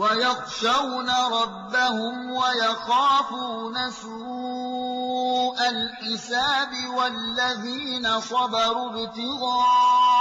ويخشون ربهم ويخافون سوء الحساب والذين صبروا ابتغاء